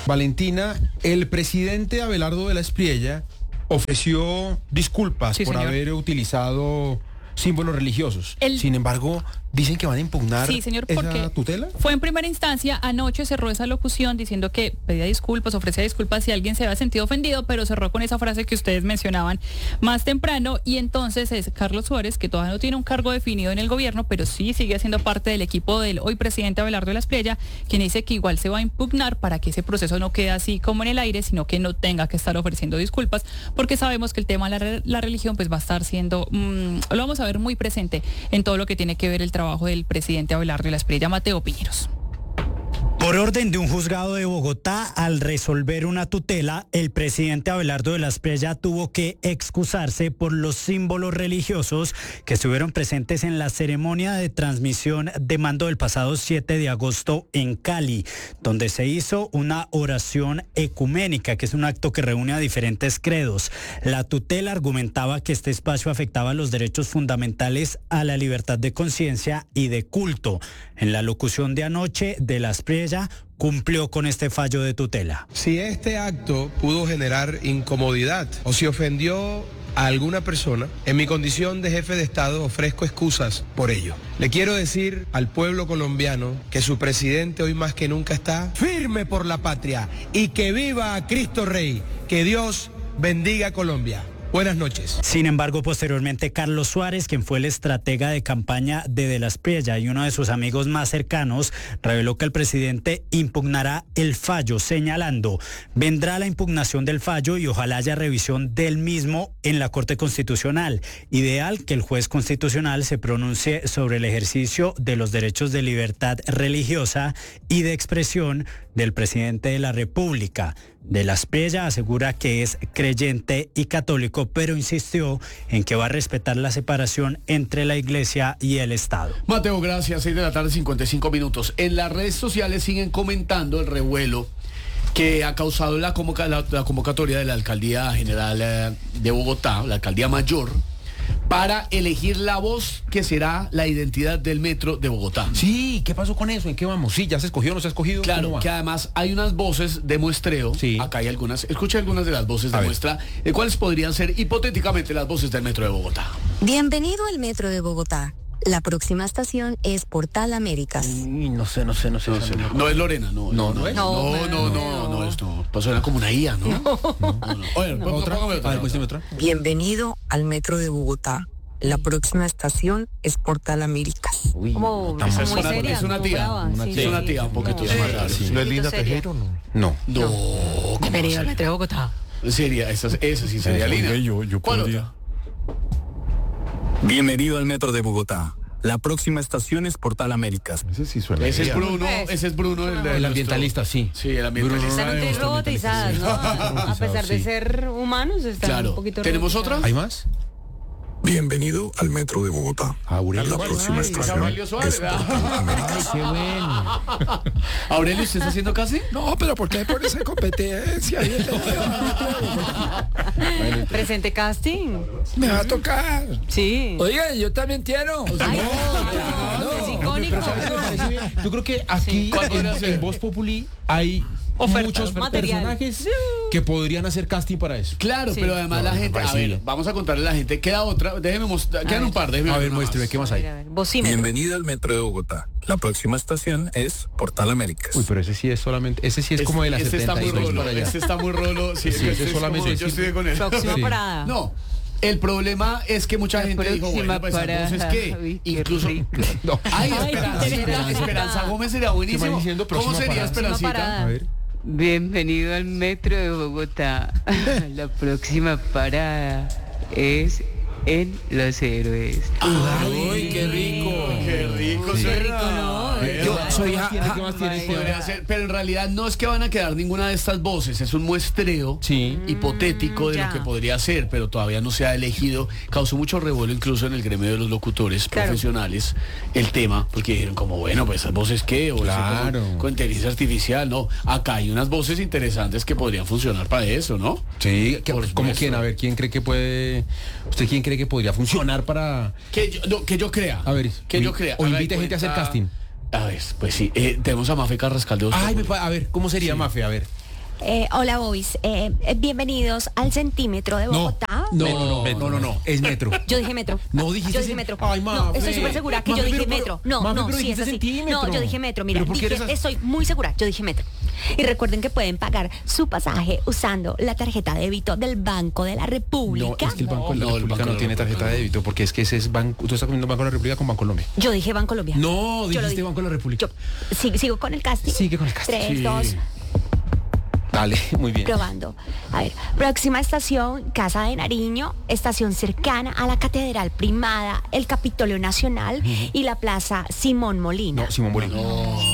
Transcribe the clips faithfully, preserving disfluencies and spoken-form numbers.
Valentina, el presidente Abelardo de la Espriella ofreció disculpas Sí, por señor. haber utilizado símbolos religiosos. El- Sin embargo, dicen que van a impugnar Sí, señor, esa porque tutela. fue en primera instancia, anoche cerró esa locución diciendo que pedía disculpas, ofrecía disculpas si alguien se había sentido ofendido, pero cerró con esa frase que ustedes mencionaban más temprano, y entonces es Carlos Suárez, que todavía no tiene un cargo definido en el gobierno, pero sí sigue siendo parte del equipo del hoy presidente Abelardo de la Espriella, quien dice que igual se va a impugnar para que ese proceso no quede así como en el aire, sino que no tenga que estar ofreciendo disculpas, porque sabemos que el tema de la, re- la religión pues va a estar siendo, mmm, lo vamos a ver muy presente en todo lo que tiene que ver el trabajo del presidente Abelardo de la Espriella. Mateo Piñeros. Por orden de un juzgado de Bogotá, al resolver una tutela, el presidente Abelardo de la Espriella tuvo que excusarse por los símbolos religiosos que estuvieron presentes en la ceremonia de transmisión de mando del pasado siete de agosto en Cali, donde se hizo una oración ecuménica, que es un acto que reúne a diferentes credos. La tutela argumentaba que este espacio afectaba los derechos fundamentales a la libertad de conciencia y de culto. En la locución de anoche de la Espriella, cumplió con este fallo de tutela. Si este acto pudo generar incomodidad o si ofendió a alguna persona, en mi condición de jefe de Estado ofrezco excusas por ello. Le quiero decir al pueblo colombiano que su presidente hoy más que nunca está firme por la patria y que viva a Cristo Rey. Que Dios bendiga a Colombia. Buenas noches. Sin embargo, posteriormente, Carlos Suárez, quien fue el estratega de campaña de De la Espriella y uno de sus amigos más cercanos, reveló que el presidente impugnará el fallo, señalando: vendrá la impugnación del fallo y ojalá haya revisión del mismo en la Corte Constitucional. Ideal que el juez constitucional se pronuncie sobre el ejercicio de los derechos de libertad religiosa y de expresión del presidente de la República. De la Espriella asegura que es creyente y católico, pero insistió en que va a respetar la separación entre la Iglesia y el Estado. Mateo, gracias. seis de la tarde, cincuenta y cinco minutos. En las redes sociales siguen comentando el revuelo que ha causado la, convoca- la, la convocatoria de la Alcaldía General eh, de Bogotá, la Alcaldía Mayor, para elegir la voz que será la identidad del metro de Bogotá. Sí, ¿qué pasó con eso? ¿En qué vamos? Sí, ¿ya se escogió o no se ha escogido? ¿Cómo Claro, va? que además hay unas voces de muestreo. Sí. Acá hay algunas. Escuche algunas de las voces de A ver. muestra, de cuáles podrían ser hipotéticamente las voces del metro de Bogotá. Bienvenido al Metro de Bogotá. La próxima estación es Portal Américas. Uy, no sé, no sé, no sé. No, sé, no es Lorena, no. No, no es. No, no, no, no, no, es no. Pues suena como una I A, ¿no? No, no. Oye, pó- ¿Otra? póngame otra, A ver, otra. muéstrame otra. Bienvenido al Metro de Bogotá. La próxima estación es Portal Américas. Uy, Como, no, Esa es muy una- seria, es una como tía. brava. Una Sí, Es sí, una sí. tía un poquito No, más rara, sí. ¿No es Linda Tejero, no? no. No, ¿cómo Bienvenido al sería? Metro de Bogotá. Sería, esa, esa sí sería Oiga, linda. yo- yo ¿Cuál podría. otra? Bienvenido al Metro de Bogotá. La próxima estación es Portal Américas. Ese sí suena. Ese es bien. Bruno, Pues, ese es Bruno, el, de El nuestro- ambientalista, sí. Sí, el ambientalista. Están un poquito robotizadas, ¿no? A pesar de sí. ser humanos, están Claro. un poquito ¿Tenemos robotizadas. otra? ¿Hay más? Bienvenido al Metro de Bogotá. Aurelio. La próxima Ay, estación Aurelio Suárez, es ¿verdad? Portal Américas. Ay, qué bueno. Aurelio, ¿usted está haciendo casi? No, pero ¿por qué por esa competencia? Presente casting. Me va a tocar. Sí. Oiga, yo también quiero. Ay, no, es icónico. Yo creo que aquí ¿Cuál en, podría ser? en Voz Populi hay Oferta, muchos material. personajes que podrían hacer casting para eso. Claro, Sí. pero además la gente, a parece ver, bien. vamos a contarle a la gente, queda otra, déjeme mostrar, quedan ver. un par, déjeme A ver, una muéstreme, más. ¿qué más A hay? ver, a ver, vocímetro. Bienvenido al Metro de Bogotá. La próxima estación es Portal Américas. Uy, pero ese sí es solamente, ese sí es como de la este está setenta y muy dos rolo, para allá. este está muy rolo, sí, Sí, este ese es solamente como- yo decir- estoy con él. Próxima Sí. parada. No, el problema es que mucha La gente dijo, bueno, próxima pues entonces parada. qué, Uy, qué incluso, rico. No. ay, Ay, Esperanza, Esperanza. Esperanza Gómez sería ¿Qué buenísimo. van diciendo? ¿Cómo Próxima sería parada. Próxima Esperancita? parada. A ver. Bienvenido al Metro de Bogotá. La próxima parada es en Los Héroes. Ay, qué rico. Qué rico, Qué suena. rico, ¿no? Yo soy ¿Qué más tiene? ¿Qué más tiene este? Podría ser, pero en realidad no es que van a quedar ninguna de estas voces, es un muestreo Sí. hipotético de ya. lo que podría ser, pero todavía no se ha elegido. Causó mucho revuelo incluso en el gremio de los locutores Claro. profesionales el tema, porque dijeron como, bueno, pues esas voces qué, o eso Claro. con, con inteligencia artificial, no. Acá hay unas voces interesantes que podrían funcionar para eso, ¿no? Sí, que- Por como supuesto. quién, a ver, ¿quién cree que puede, usted quién cree que podría funcionar para, Que yo, no, que yo crea. a ver, que mi- yo crea. o Haga de invite gente a hacer cuenta- casting? A ver, pues sí, eh, tenemos a Mafe Carrascal de Voz Ay, me Populi. pa- a ver, ¿cómo sería Sí. Mafe? A ver. Eh, hola, Bobis. Eh, eh, bienvenidos al centímetro de Bogotá. No, no, no, no, no, no, es metro. Yo dije metro. No dijiste. Yo dije metro. Ay, no, Mafe. estoy súper segura que Mafe, yo dije pero- metro. No, Mafe, no, pero sí, es dijiste así. centímetro. No, yo dije metro. Mira, ¿Pero por qué dije, eres así? estoy muy segura. Yo dije metro. Y recuerden que pueden pagar su pasaje usando la tarjeta de débito del Banco de la No, República. es que el Banco de la No, el República Banco no de la tiene tarjeta de débito, porque es que ese es banco. Tú estás comiendo Banco de la República con Bancolombia. Yo dije Banco Colombia. No, Yo lo dijiste dije. Banco de la República. Yo sigo, sigo con el casting. Sigue con el casting. Tres, Sí. dos, Dale, muy bien. probando. A ver, próxima estación, Casa de Nariño, estación cercana a la Catedral Primada, el Capitolio Nacional y la Plaza Simón Molina. No, Simón Bolívar.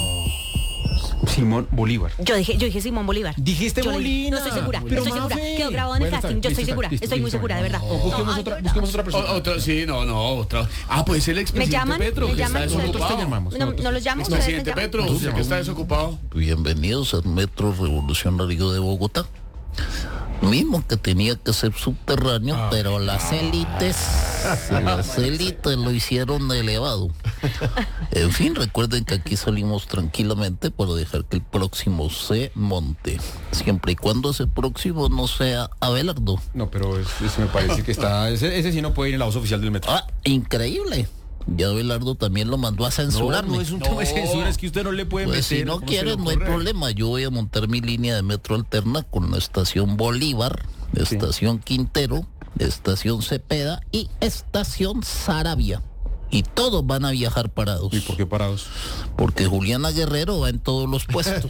Simón Bolívar. Yo dije, yo dije Simón Bolívar. Dijiste Yo lo dije. Molina. No estoy segura, Pero, no estoy segura. Mafe. Quedó grabado en el Bueno, está casting. bien, Yo estoy listo, segura, listo, estoy muy listo, segura, de verdad. No, busquemos No, otra, ay, busquemos otra O- persona. otra, sí, no, no, otra. Ah, puede ser el ¿Me expresidente llaman? Petro, ¿Me que llaman? está ¿Nosotros desocupado. te llamamos? No, no los llamo. ustedes me Expresidente llaman. Petro, usted que está desocupado. Bienvenidos al Metro Revolucionario de Bogotá. Mismo que tenía que ser subterráneo, Ah. pero las élites, las élites lo hicieron elevado. En fin, recuerden que aquí salimos tranquilamente para dejar que el próximo se monte. Siempre y cuando ese próximo no sea Abelardo. No, pero es- ese me parece que está. Ese, ese sí no puede ir en la voz oficial del metro. Ah, increíble. Ya Abelardo también lo mandó a censurarme. No, no es un tema de censura, es que usted no le puede Pues meter. si no ¿cómo se quiere, le no hay ocurre? problema. Yo voy a montar mi línea de metro alterna con la estación Bolívar, estación Quintero, estación Cepeda y estación Saravia. Y todos van a viajar parados. ¿Y por qué parados? Porque Juliana Guerrero va en todos los puestos.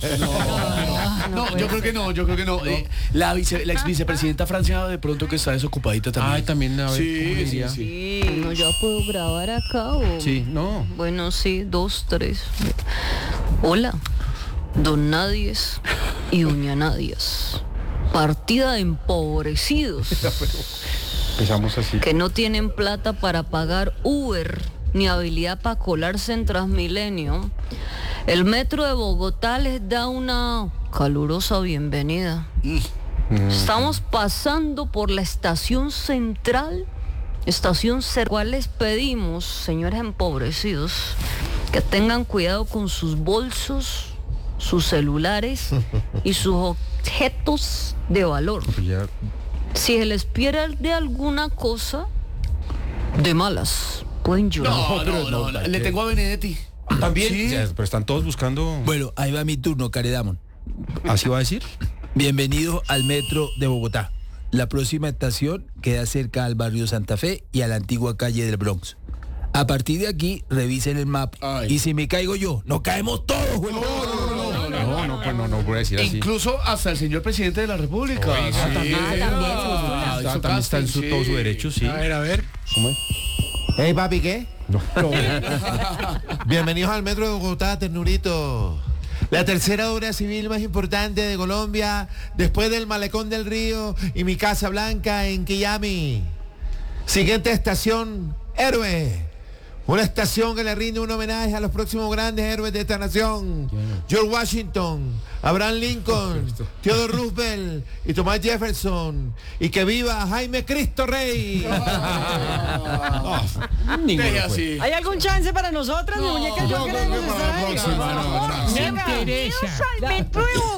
No, yo creo que no, yo creo que no. Eh, la, vice, la ex vicepresidenta Francia de pronto que está desocupadita también. Ay, también, a ver, ¿cómo Sí, sí, diría? sí. Bueno, ya puedo grabar acá o... Sí, no. Bueno, sí, dos, tres. Hola, don Nadies y doña Nadies. Partida de empobrecidos Empezamos así. que no tienen plata para pagar Uber ni habilidad para colarse en Transmilenio. El metro de Bogotá les da una calurosa bienvenida. Estamos pasando por la estación central, estación central, cual les pedimos, señores empobrecidos, que tengan cuidado con sus bolsos, sus celulares y sus objetos de valor. Ya- Si se les pierde alguna cosa, de malas, pueden llorar. No, no, no, no, le tengo a Benedetti. También. Sí. O sea, pero están todos buscando. Bueno, ahí va mi turno, Caredamon. ¿Así va a decir? Bienvenido al metro de Bogotá. La próxima estación queda cerca al barrio Santa Fe y a la antigua calle del Bronx. A partir de aquí, revisen el mapa. Ay. Y si me caigo yo, nos caemos todos, güey. No, no, pues no, no voy a decir así. Incluso hasta el señor presidente de la República. Oiga, Sí. también. Ah, también, ah, Está- hizo también está en su, casting, todo su sí. derecho, sí. A ver, a ver. ¿Cómo es? Hey, papi, ¿qué? No. Bienvenidos al Metro de Bogotá, ternurito. La tercera obra civil más importante de Colombia, después del Malecón del Río y mi Casa Blanca en Quillami. Siguiente estación, Héroe. Una estación que le rinde un homenaje a los próximos grandes héroes de esta nación. George Washington, Abraham Lincoln, Theodore Roosevelt y Thomas Jefferson. Y que viva Jaime Cristo Rey. Ninguno Deje fue. así. ¿Hay algún chance para nosotras, mi muñeca? Yo queremos estar ahí. próxima, no, no. Bienvenidos al metro de